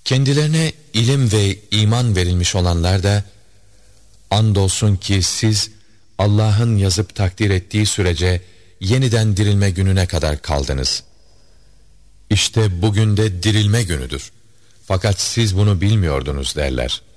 Kendilerine ilim ve iman verilmiş olanlar da, andolsun ki siz Allah'ın yazıp takdir ettiği sürece yeniden dirilme gününe kadar kaldınız. İşte bugün de dirilme günüdür. Fakat siz bunu bilmiyordunuz derler.